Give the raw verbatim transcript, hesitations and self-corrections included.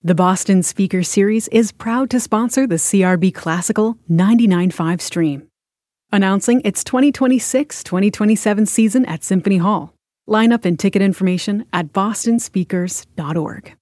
The Boston Speaker Series is proud to sponsor the C R B Classical ninety-nine point five stream. Announcing its twenty twenty-six twenty twenty-seven season at Symphony Hall. Lineup and ticket information at boston speakers dot org.